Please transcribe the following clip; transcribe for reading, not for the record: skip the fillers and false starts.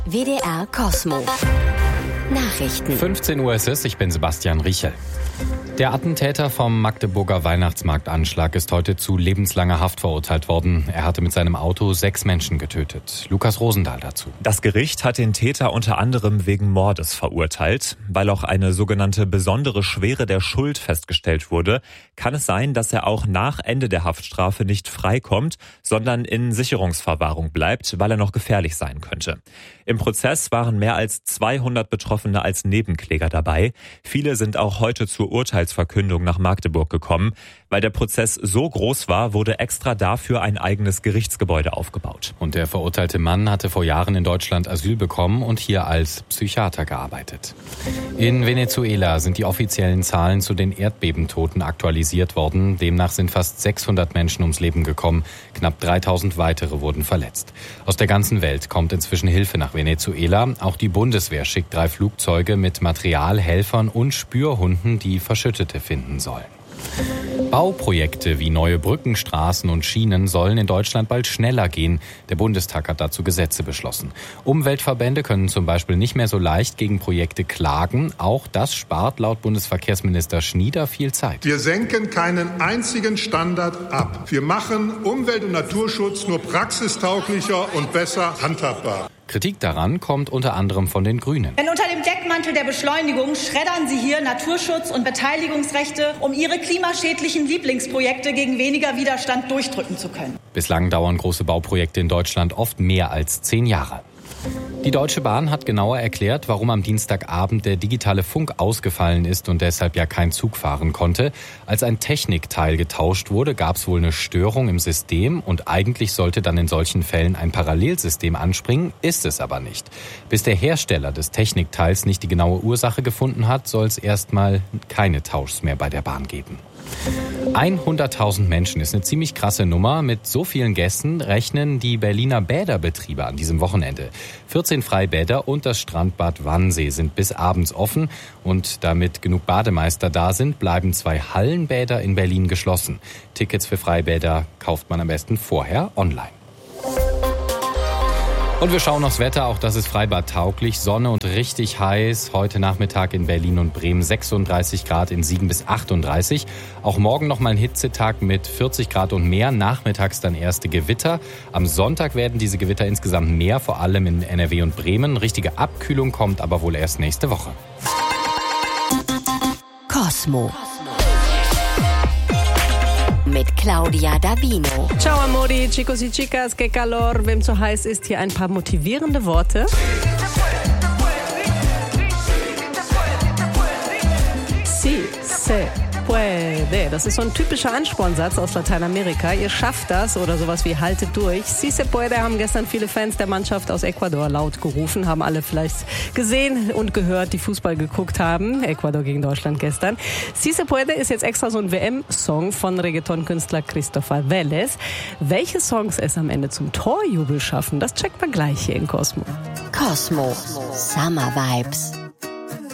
WDR Cosmo. Nachrichten. 15 Uhr ist es, ich bin Sebastian Riechel. Der Attentäter vom Magdeburger Weihnachtsmarktanschlag ist heute zu lebenslanger Haft verurteilt worden. Er hatte mit seinem Auto 6 Menschen getötet. Lukas Rosendahl dazu. Das Gericht hat den Täter unter anderem wegen Mordes verurteilt. Weil auch eine sogenannte besondere Schwere der Schuld festgestellt wurde, kann es sein, dass er auch nach Ende der Haftstrafe nicht freikommt, sondern in Sicherungsverwahrung bleibt, weil er noch gefährlich sein könnte. Im Prozess waren mehr als 200 Betroffene als Nebenkläger dabei. Viele sind auch heute zur Urteilsverkündung nach Magdeburg gekommen. Weil der Prozess so groß war, wurde extra dafür ein eigenes Gerichtsgebäude aufgebaut. Und der verurteilte Mann hatte vor Jahren in Deutschland Asyl bekommen und hier als Psychiater gearbeitet. In Venezuela sind die offiziellen Zahlen zu den Erdbebentoten aktualisiert worden. Demnach sind fast 600 Menschen ums Leben gekommen. Knapp 3000 weitere wurden verletzt. Aus der ganzen Welt kommt inzwischen Hilfe nach Venezuela. Auch die Bundeswehr schickt 3 Flugzeuge mit Material, Helfern und Spürhunden, die Verschüttete finden sollen. Bauprojekte wie neue Brücken, Straßen und Schienen sollen in Deutschland bald schneller gehen. Der Bundestag hat dazu Gesetze beschlossen. Umweltverbände können zum Beispiel nicht mehr so leicht gegen Projekte klagen. Auch das spart laut Bundesverkehrsminister Schnieder viel Zeit. Wir senken keinen einzigen Standard ab. Wir machen Umwelt- und Naturschutz nur praxistauglicher und besser handhabbar. Kritik daran kommt unter anderem von den Grünen. Denn unter dem Deckmantel der Beschleunigung schreddern Sie hier Naturschutz und Beteiligungsrechte, um Ihre klimaschädlichen Lieblingsprojekte gegen weniger Widerstand durchdrücken zu können. Bislang dauern große Bauprojekte in Deutschland oft mehr als 10 Jahre. Die Deutsche Bahn hat genauer erklärt, warum am Dienstagabend der digitale Funk ausgefallen ist und deshalb ja kein Zug fahren konnte. Als ein Technikteil getauscht wurde, gab es wohl eine Störung im System und eigentlich sollte dann in solchen Fällen ein Parallelsystem anspringen, ist es aber nicht. Bis der Hersteller des Technikteils nicht die genaue Ursache gefunden hat, soll es erstmal keine Tauschs mehr bei der Bahn geben. 100.000 Menschen ist eine ziemlich krasse Nummer. Mit so vielen Gästen rechnen die Berliner Bäderbetriebe an diesem Wochenende. 14 Freibäder und das Strandbad Wannsee sind bis abends offen. Und damit genug Bademeister da sind, bleiben 2 Hallenbäder in Berlin geschlossen. Tickets für Freibäder kauft man am besten vorher online. Und wir schauen aufs Wetter, auch das ist freibadtauglich. Sonne und richtig heiß. Heute Nachmittag in Berlin und Bremen 36 Grad, in Siegen bis 38. Auch morgen noch mal ein Hitzetag mit 40 Grad und mehr. Nachmittags dann erste Gewitter. Am Sonntag werden diese Gewitter insgesamt mehr, vor allem in NRW und Bremen. Richtige Abkühlung kommt aber wohl erst nächste Woche. Cosmo. Mit Claudia Davino. Ciao amori, chicos y chicas, que calor. Wem zu heiß ist, hier ein paar motivierende Worte. Si se puede. Das ist so ein typischer Anspornsatz aus Lateinamerika. Ihr schafft das oder sowas wie haltet durch. Si se puede haben gestern viele Fans der Mannschaft aus Ecuador laut gerufen. Haben alle vielleicht gesehen und gehört, die Fußball geguckt haben. Ecuador gegen Deutschland gestern. Si se puede ist jetzt extra so ein WM-Song von Reggaeton-Künstler Christopher Vélez. Welche Songs es am Ende zum Torjubel schaffen, das checkt man gleich hier in Cosmo. Cosmo. Summer Vibes.